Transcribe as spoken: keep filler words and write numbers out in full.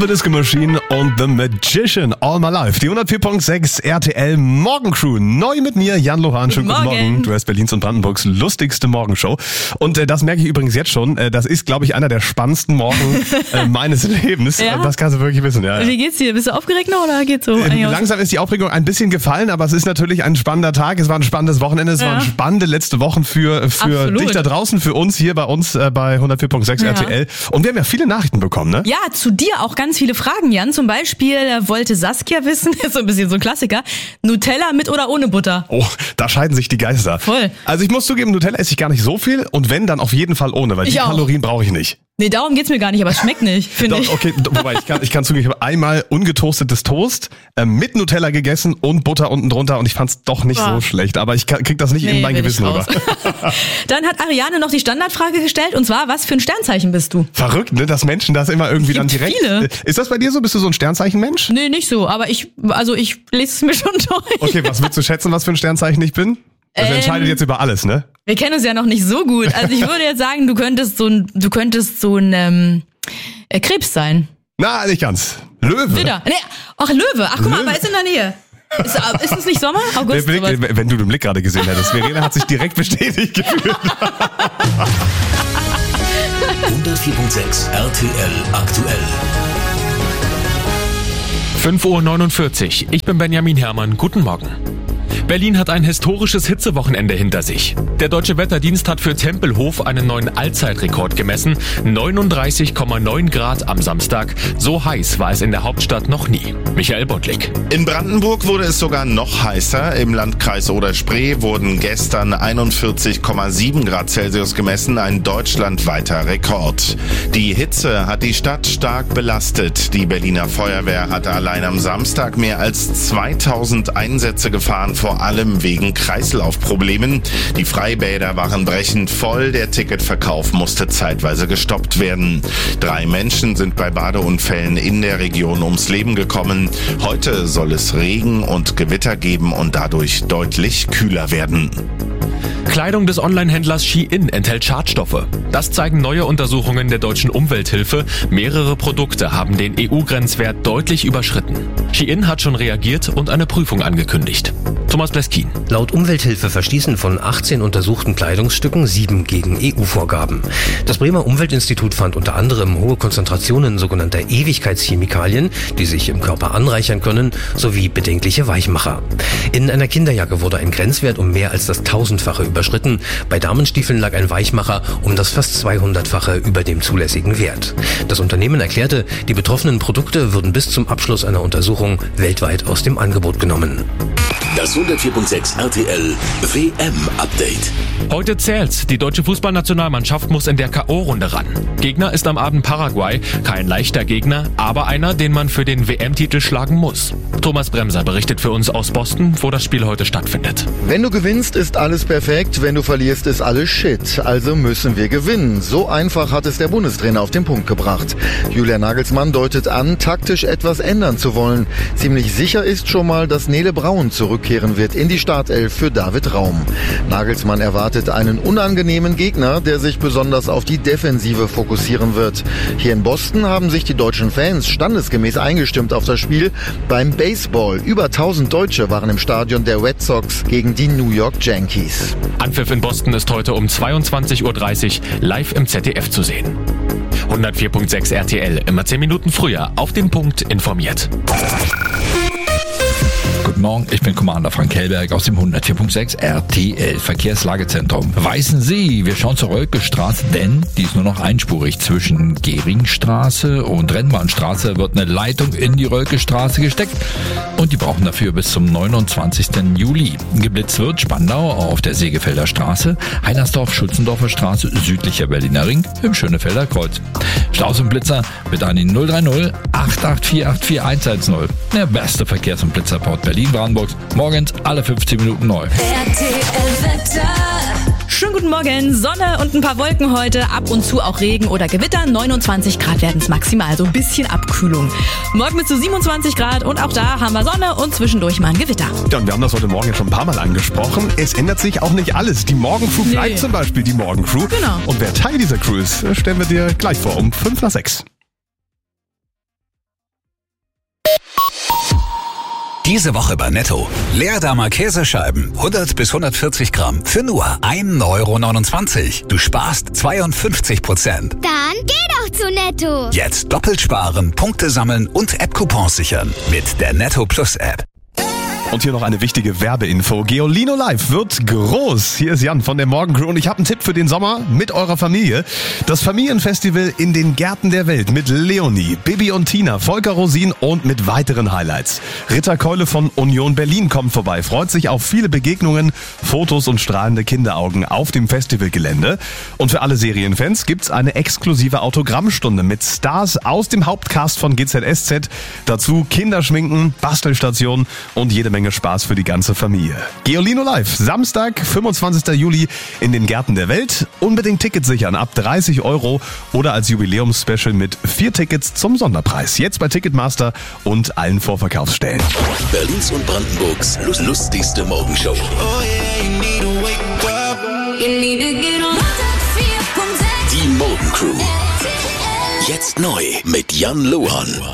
the Disco Machine und The Magician, All My Life. Die hundertvier Komma sechs R T L Morgencrew. Neu mit mir, Jan Lohan. Schönen guten Morgen. Morgen. Du hast Berlins und Brandenburgs lustigste Morgenshow. Und äh, das merke ich übrigens jetzt schon. Äh, das ist, glaube ich, einer der spannendsten Morgen äh, meines Lebens. Ja? Das kannst du wirklich wissen. Ja, ja. Wie geht's dir? Bist du aufgeregt noch oder geht's so? Äh, langsam ist die Aufregung ein bisschen gefallen, aber es ist natürlich ein spannender Tag. Es war ein spannendes Wochenende. Es Ja. waren spannende letzte Wochen für, für Absolut. dich da draußen, für uns hier bei uns äh, bei hundertvier Komma sechs Ja. R T L. Und wir haben ja viele Nachrichten bekommen, ne? Ja, zu dir auch ganz viele Fragen, Jan. Zum Beispiel äh, wollte Saskia wissen, ist so ein bisschen so ein Klassiker, Nutella mit oder ohne Butter? Oh, da scheiden sich die Geister. Voll. Also ich muss zugeben, Nutella esse ich gar nicht so viel und wenn, dann auf jeden Fall ohne, weil Ich die auch. Kalorien brauche ich nicht. Nee, darum geht's mir gar nicht, aber es schmeckt nicht, finde ich. Doch, okay, wobei ich kann, ich kann zugeben, ich habe einmal ungetoastetes Toast äh, mit Nutella gegessen und Butter unten drunter und ich fand's doch nicht Boah. so schlecht, aber ich kann, krieg das nicht Nee, in mein will ich Gewissen rüber. raus. Dann hat Ariane noch die Standardfrage gestellt und zwar, was für ein Sternzeichen bist du? Verrückt, ne, dass Menschen das immer irgendwie dann Gibt direkt... viele. Ist das bei dir so? Bist du so ein Sternzeichenmensch? Nee, nicht so, aber ich, also ich lese es mir schon durch. Okay, was willst du schätzen, was für ein Sternzeichen ich bin? Das Ähm, entscheidet jetzt über alles, ne? Wir kennen uns ja noch nicht so gut. Also ich würde jetzt sagen, du könntest so ein, du könntest so ein ähm, äh, Krebs sein. Na, nicht ganz. Löwe. Widder. Nee, ach, Löwe. Ach, guck mal, Löwe. aber ist in der Nähe. Ist, äh, ist es nicht Sommer? Der August? Blick, sowas? wenn du den Blick gerade gesehen hättest. Verena hat sich direkt bestätigt gefühlt. hundertvier Komma sechs R T L aktuell. fünf Uhr neunundvierzig. Ich bin Benjamin Herrmann. Guten Morgen. Berlin hat ein historisches Hitzewochenende hinter sich. Der Deutsche Wetterdienst hat für Tempelhof einen neuen Allzeitrekord gemessen. neununddreißig Komma neun Grad am Samstag. So heiß war es in der Hauptstadt noch nie. Michael Bottlik. In Brandenburg wurde es sogar noch heißer. Im Landkreis Oder-Spree wurden gestern einundvierzig Komma sieben Grad Celsius gemessen, ein deutschlandweiter Rekord. Die Hitze hat die Stadt stark belastet. Die Berliner Feuerwehr hatte allein am Samstag mehr als zweitausend Einsätze gefahren, vor allem wegen Kreislaufproblemen. Die Freibäder waren brechend voll, der Ticketverkauf musste zeitweise gestoppt werden. Drei Menschen sind bei Badeunfällen in der Region ums Leben gekommen. Heute soll es Regen und Gewitter geben und dadurch deutlich kühler werden. Kleidung des Onlinehändlers Shein enthält Schadstoffe. Das zeigen neue Untersuchungen der deutschen Umwelthilfe. Mehrere Produkte haben den E U-Grenzwert deutlich überschritten. Shein hat schon reagiert und eine Prüfung angekündigt. Thomas Bleskin. Laut Umwelthilfe verstießen von achtzehn untersuchten Kleidungsstücken sieben gegen E U-Vorgaben. Das Bremer Umweltinstitut fand unter anderem hohe Konzentrationen sogenannter Ewigkeitschemikalien, die sich im Körper anreichern können, sowie bedenkliche Weichmacher. In einer Kinderjacke wurde ein Grenzwert um mehr als das tausendfache überschritten. Bei Damenstiefeln lag ein Weichmacher um das fast zweihundertfache über dem zulässigen Wert. Das Unternehmen erklärte, die betroffenen Produkte würden bis zum Abschluss einer Untersuchung weltweit aus dem Angebot genommen. Das hundertvier Komma sechs R T L W M-Update. Heute zählt's. Die deutsche Fußballnationalmannschaft muss in der K O-Runde ran. Gegner ist am Abend Paraguay. Kein leichter Gegner, aber einer, den man für den W M-Titel schlagen muss. Thomas Bremser berichtet für uns aus Boston, wo das Spiel heute stattfindet. Wenn du gewinnst, ist alles perfekt. Wenn du verlierst, ist alles Shit. Also müssen wir gewinnen. So einfach hat es der Bundestrainer auf den Punkt gebracht. Julian Nagelsmann deutet an, taktisch etwas ändern zu wollen. Ziemlich sicher ist schon mal, dass Nele Braun zurückkehren wird in die Startelf für David Raum. Nagelsmann erwartet einen unangenehmen Gegner, der sich besonders auf die Defensive fokussieren wird. Hier in Boston haben sich die deutschen Fans standesgemäß eingestimmt auf das Spiel beim Baseball. Über tausend Deutsche waren im Stadion der Red Sox gegen die New York Yankees. Anpfiff in Boston ist heute um zweiundzwanzig Uhr dreißig live im Z D F zu sehen. hundertvier Komma sechs R T L, immer zehn Minuten früher, auf den Punkt informiert. Guten Morgen, ich bin Commander Frank Hellberg aus dem hundertvier Komma sechs R T L Verkehrslagezentrum. Weißensee, wir schauen zur Rölkestraße, denn die ist nur noch einspurig. Zwischen Geringstraße und Rennbahnstraße wird eine Leitung in die Rölkestraße gesteckt und die brauchen dafür bis zum neunundzwanzigsten Juli. Geblitzt wird Spandau auf der Segefelder Straße, Heinersdorf-Schützendorfer Straße, südlicher Berliner Ring im Schönefelder Kreuz. Staus und Blitzer bitte an die null drei null acht acht vier acht vier eins eins null. Der beste Verkehrs- und Blitzerport Berlin-Brandenburgs. Morgens alle fünfzehn Minuten neu. R T L-Wetter. Schönen guten Morgen. Sonne und ein paar Wolken heute. Ab und zu auch Regen oder Gewitter. neunundzwanzig Grad werden es maximal. So ein bisschen Abkühlung. Morgen bis zu siebenundzwanzig Grad und auch da haben wir Sonne und zwischendurch mal ein Gewitter. Ja, und wir haben das heute Morgen schon ein paar Mal angesprochen. Es ändert sich auch nicht alles. Die Morgencrew bleibt Nee. zum Beispiel die Morgencrew. Genau. Und wer Teil dieser Crew ist, stellen wir dir gleich vor um fünf nach sechs. Diese Woche bei Netto. Leerdamer Käsescheiben, hundert bis hundertvierzig Gramm, für nur ein Euro neunundzwanzig. Du sparst zweiundfünfzig Prozent. Dann geh doch zu Netto. Jetzt doppelt sparen, Punkte sammeln und App-Coupons sichern. Mit der Netto Plus App. Und hier noch eine wichtige Werbeinfo. Geolino Live wird groß. Hier ist Jan von der Morgencrew und ich habe einen Tipp für den Sommer mit eurer Familie. Das Familienfestival in den Gärten der Welt mit Leonie, Bibi und Tina, Volker Rosin und mit weiteren Highlights. Ritter Keule von Union Berlin kommt vorbei, freut sich auf viele Begegnungen, Fotos und strahlende Kinderaugen auf dem Festivalgelände. Und für alle Serienfans gibt's eine exklusive Autogrammstunde mit Stars aus dem Hauptcast von G Z S Z. Dazu Kinderschminken, Bastelstationen und jede Menge Spaß für die ganze Familie. Geolino Live, Samstag, fünfundzwanzigster Juli in den Gärten der Welt. Unbedingt Tickets sichern ab dreißig Euro oder als Jubiläumsspecial mit vier Tickets zum Sonderpreis. Jetzt bei Ticketmaster und allen Vorverkaufsstellen. Berlins und Brandenburgs lustigste Morgenshow. Die Morgencrew. Jetzt neu mit Jan Lohan.